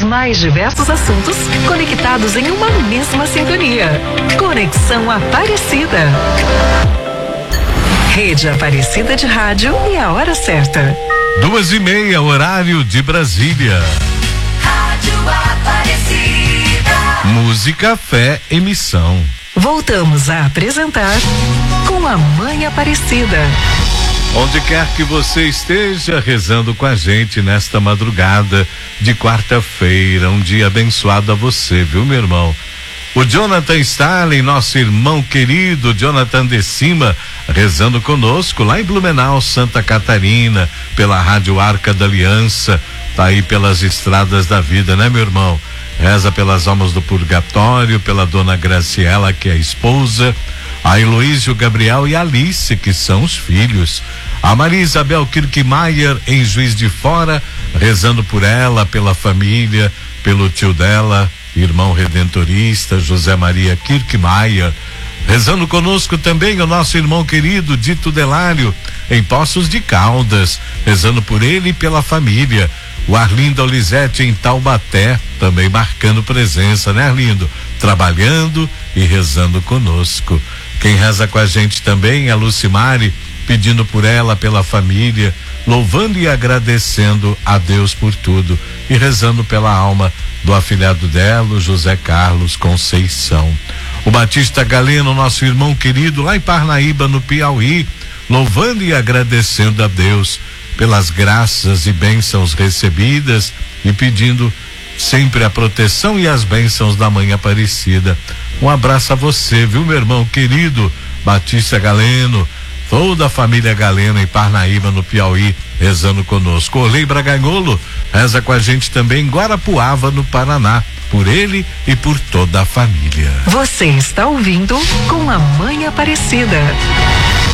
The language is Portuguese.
mais diversos assuntos conectados em uma mesma sintonia. Conexão Aparecida. Rede Aparecida de Rádio e a hora certa. 2:30, horário de Brasília. Rádio Aparecida. Música, fé, emissão. Voltamos a apresentar Com a Mãe Aparecida. Onde quer que você esteja rezando com a gente nesta madrugada de quarta-feira, um dia abençoado a você, viu, meu irmão? O Jonathan Stalin, nosso irmão querido Jonathan de Cima, rezando conosco lá em Blumenau, Santa Catarina, pela Rádio Arca da Aliança, tá aí pelas estradas da vida, né, meu irmão? Reza pelas almas do purgatório, pela dona Graciela, que é a esposa, a Heloísio, Gabriel e Alice, que são os filhos. A Maria Isabel Kirkmaier, em Juiz de Fora, rezando por ela, pela família, pelo tio dela, irmão redentorista, José Maria Kirkmaier. Rezando conosco também o nosso irmão querido Dito Delário, em Poços de Caldas, rezando por ele e pela família. O Arlindo Olizete em Taubaté, também marcando presença, né, Arlindo? Trabalhando e rezando conosco. Quem reza com a gente também é a Lucimari, pedindo por ela, pela família, louvando e agradecendo a Deus por tudo e rezando pela alma do afilhado dela, José Carlos Conceição. O Batista Galeno, nosso irmão querido, lá em Parnaíba, no Piauí, louvando e agradecendo a Deus pelas graças e bênçãos recebidas e pedindo sempre a proteção e as bênçãos da Mãe Aparecida. Um abraço a você, viu, meu irmão querido Batista Galeno, toda a família Galeno em Parnaíba, no Piauí, rezando conosco. Orley Braganholo reza com a gente também em Guarapuava, no Paraná, por ele e por toda a família. Você está ouvindo Com a Mãe Aparecida.